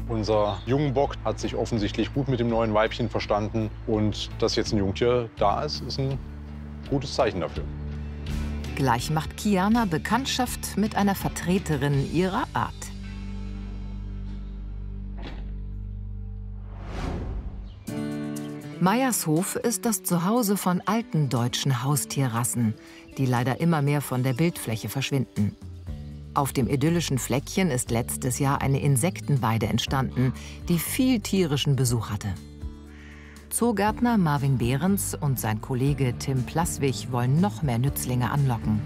Unser Jungbock hat sich offensichtlich gut mit dem neuen Weibchen verstanden. Und dass jetzt ein Jungtier da ist, ist ein gutes Zeichen dafür. Gleich macht Kiana Bekanntschaft mit einer Vertreterin ihrer Art. Meiershof ist das Zuhause von alten deutschen Haustierrassen, die leider immer mehr von der Bildfläche verschwinden. Auf dem idyllischen Fleckchen ist letztes Jahr eine Insektenweide entstanden, die viel tierischen Besuch hatte. Zoogärtner Marvin Behrens und sein Kollege Tim Plaswig wollen noch mehr Nützlinge anlocken.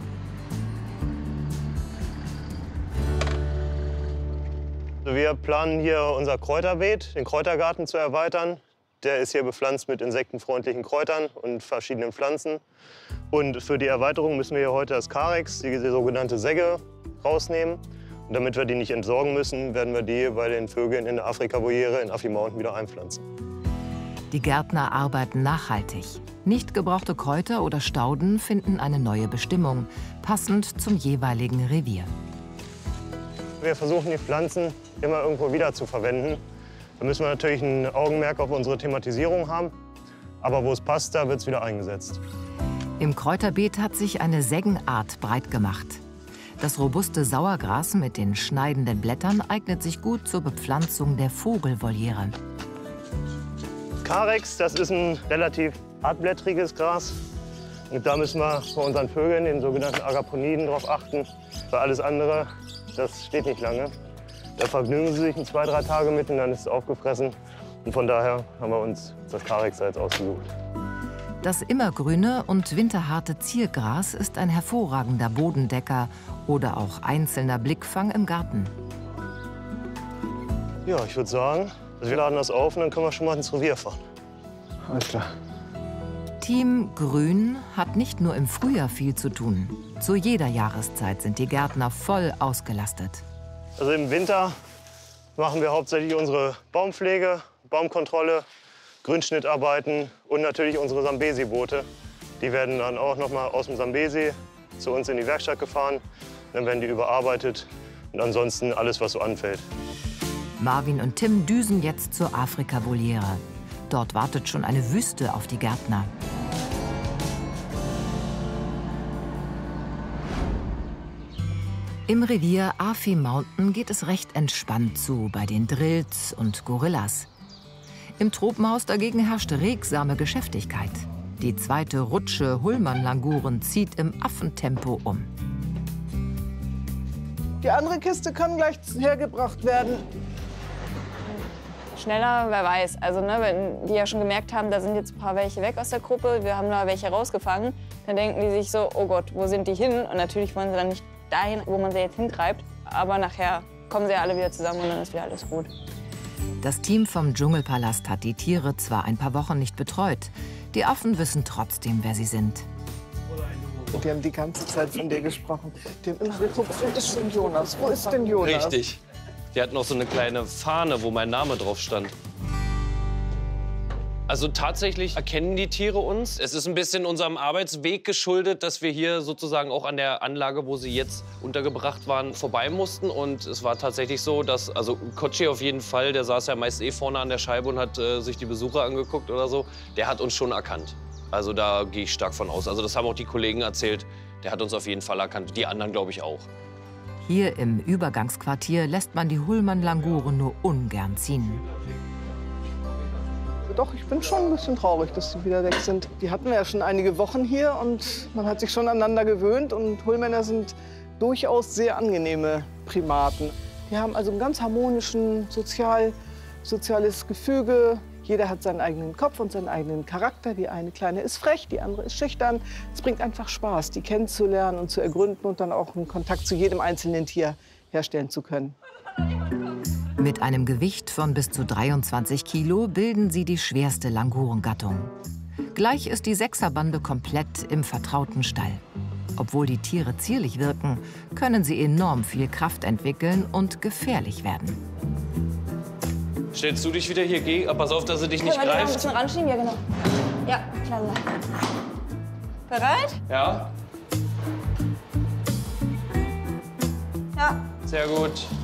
Wir planen hier unser Kräuterbeet, den Kräutergarten zu erweitern. Der ist hier bepflanzt mit insektenfreundlichen Kräutern und verschiedenen Pflanzen. Und für die Erweiterung müssen wir hier heute das Carex, die sogenannte Segge, rausnehmen. Und damit wir die nicht entsorgen müssen, werden wir die bei den Vögeln in der Afrika-Voliere in Affi Mountain wieder einpflanzen. Die Gärtner arbeiten nachhaltig. Nicht gebrauchte Kräuter oder Stauden finden eine neue Bestimmung, passend zum jeweiligen Revier. Wir versuchen, die Pflanzen immer irgendwo wieder zu verwenden. Da müssen wir natürlich ein Augenmerk auf unsere Thematisierung haben. Aber wo es passt, da wird es wieder eingesetzt. Im Kräuterbeet hat sich eine Seggenart breit gemacht. Das robuste Sauergras mit den schneidenden Blättern eignet sich gut zur Bepflanzung der Vogelvoliere. Carex, das ist ein relativ hartblättriges Gras. Und da müssen wir bei unseren Vögeln, den sogenannten Agaponiden, drauf achten. Weil alles andere, das steht nicht lange. Da vergnügen sie sich 2, 3 Tage mit und dann ist es aufgefressen. Und von daher haben wir uns das Carex jetzt ausgesucht. Das immergrüne und winterharte Ziergras ist ein hervorragender Bodendecker oder auch einzelner Blickfang im Garten. Ja, ich würde sagen, wir laden das auf und dann können wir schon mal ins Revier fahren. Alles klar. Team Grün hat nicht nur im Frühjahr viel zu tun. Zu jeder Jahreszeit sind die Gärtner voll ausgelastet. Also im Winter machen wir hauptsächlich unsere Baumpflege, Baumkontrolle, Grünschnittarbeiten und natürlich unsere Sambesi-Boote. Die werden dann auch noch mal aus dem Sambesi zu uns in die Werkstatt gefahren. Dann werden die überarbeitet und ansonsten alles, was so anfällt. Marvin und Tim düsen jetzt zur Afrika-Voliere. Dort wartet schon eine Wüste auf die Gärtner. Im Revier Affi Mountain geht es recht entspannt zu bei den Drills und Gorillas. Im Tropenhaus dagegen herrscht regsame Geschäftigkeit. Die zweite Rutsche Hullmann-Languren zieht im Affentempo um. Die andere Kiste kann gleich hergebracht werden. Schneller, wer weiß. Also, ne, wenn die ja schon gemerkt haben, da sind jetzt ein paar welche weg aus der Gruppe, wir haben da welche rausgefangen, dann denken die sich so, oh Gott, wo sind die hin? Und natürlich wollen sie dann nicht dahin, wo man sie jetzt hintreibt. Aber nachher kommen sie ja alle wieder zusammen und dann ist wieder alles gut. Das Team vom Dschungelpalast hat die Tiere zwar ein paar Wochen nicht betreut, die Affen wissen trotzdem, wer sie sind. Die haben die ganze Zeit von dir gesprochen. Die haben immer geguckt, wo ist denn Jonas? Wo ist denn Jonas? Richtig. Die hatten noch so eine kleine Fahne, wo mein Name drauf stand. Also tatsächlich erkennen die Tiere uns. Es ist ein bisschen unserem Arbeitsweg geschuldet, dass wir hier sozusagen auch an der Anlage, wo sie jetzt untergebracht waren, vorbei mussten. Und es war tatsächlich so, dass, also Kotschi auf jeden Fall, der saß ja meist eh vorne an der Scheibe und hat sich die Besucher angeguckt oder so, der hat uns schon erkannt. Also da gehe ich stark von aus. Also das haben auch die Kollegen erzählt, der hat uns auf jeden Fall erkannt. Die anderen glaube ich auch. Hier im Übergangsquartier lässt man die Hullmann-Languren nur ungern ziehen. Doch, ich bin schon ein bisschen traurig, dass sie wieder weg sind. Die hatten wir ja schon einige Wochen hier und man hat sich schon aneinander gewöhnt. Und Hullmänner sind durchaus sehr angenehme Primaten. Die haben also ein ganz harmonischen, soziales Gefüge. Jeder hat seinen eigenen Kopf und seinen eigenen Charakter. Die eine Kleine ist frech, die andere ist schüchtern. Es bringt einfach Spaß, die kennenzulernen und zu ergründen und dann auch einen Kontakt zu jedem einzelnen Tier herstellen zu können. Mit einem Gewicht von bis zu 23 Kilo bilden sie die schwerste Langurengattung. Gleich ist die Sechserbande komplett im vertrauten Stall. Obwohl die Tiere zierlich wirken, können sie enorm viel Kraft entwickeln und gefährlich werden. Stellst du dich wieder hier gegen? Pass auf, dass sie dich nicht Können wir die noch ein greift. bisschen ranschieben? Ja, genau. Ja, klar. Bereit? Ja, Ja. sehr gut.